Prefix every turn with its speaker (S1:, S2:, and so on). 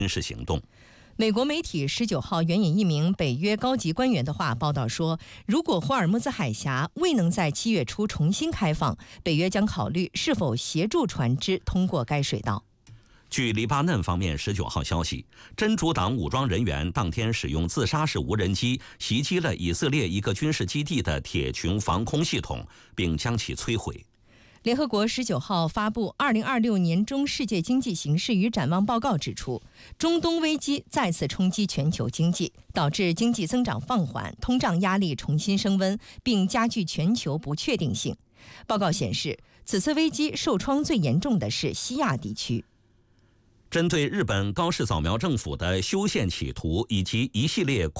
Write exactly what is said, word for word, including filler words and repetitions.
S1: 军事行动。
S2: 美国媒体十九号援引一名北约高级官员的话报道说，如果霍尔木兹海峡未能在七月初重新开放，北约将考虑是否协助船只通过该水道。
S1: 据黎巴嫩方面十九号消息，真主党武装人员当天使用自杀式无人机袭击了以色列一个军事基地的铁穹防空系统，并将其摧毁。
S2: 联合国十九号发布《二零二六年中世界经济形势与展望报告》指出，中东危机再次冲击全球经济，导致经济增长放缓，通胀压力重新升温，并加剧全球不确定性。报告显示，此次危机受创最严重的是西亚地区。
S1: 针对日本高市早苗政府的修宪企图以及一系列